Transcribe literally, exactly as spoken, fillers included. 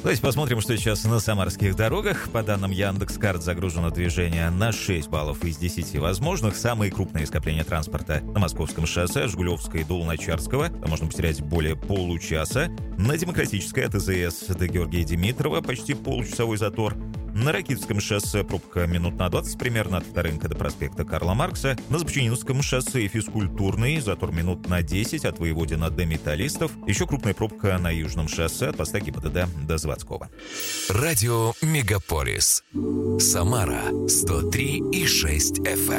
Давайте посмотрим, что сейчас на самарских дорогах. По данным Яндекс.Карт, загружено движение на шесть баллов из десяти возможных. Самые крупные скопления транспорта на Московском шоссе, Жигулевское до Луначарского. Там можно потерять более получаса. На Демократической от ИЗС до Георгия Димитрова почти получасовой затор. На Ракитовском шоссе пробка минут на двадцать примерно от Вторынка до проспекта Карла Маркса. На Запченинском шоссе и Физкультурный затор минут на десять от Воеводина до Металлистов. Еще крупная пробка на Южном шоссе от поста ГИБДД до Заводского. Радио Мегаполис. Самара сто три и шесть эф эм.